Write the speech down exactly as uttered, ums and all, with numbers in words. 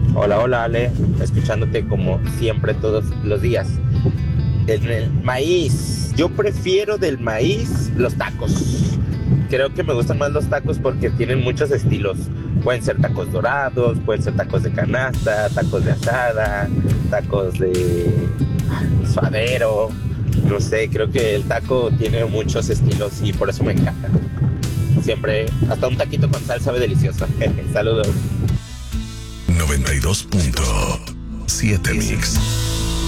Hola, hola, Ale, escuchándote como siempre todos los días. En el maíz, yo prefiero del maíz los tacos. Creo que me gustan más los tacos porque tienen muchos estilos. Pueden ser tacos dorados, pueden ser tacos de canasta, tacos de asada, tacos de suadero. No sé, creo que el taco tiene muchos estilos y por eso me encanta. Siempre, hasta un taquito con sal sabe delicioso. Saludos. noventa y dos punto siete Mix.